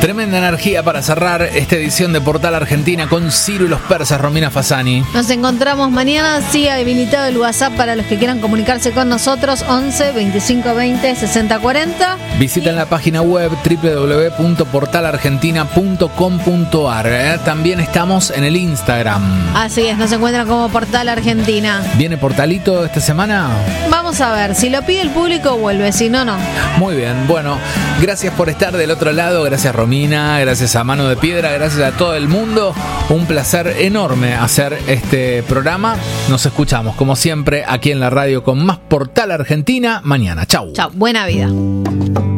Tremenda energía para cerrar esta edición de Portal Argentina con Ciro y los persas, Romina Fasani. Nos encontramos mañana. Sigue habilitado el WhatsApp para los que quieran comunicarse con nosotros. 11 25 20 60 40. Visiten la página web www.portalargentina.com.ar. También estamos en el Instagram. Así es, nos encuentran como Portal Argentina. ¿Viene Portalito esta semana? Vamos a ver, si lo pide el público vuelve, si no, no. Muy bien, bueno, gracias por estar del otro lado, gracias Romina, gracias a Mano de Piedra, gracias a todo el mundo. Un placer enorme hacer este programa. Nos escuchamos como siempre aquí en la radio con más Portal Argentina mañana. Chau. Chau, buena vida.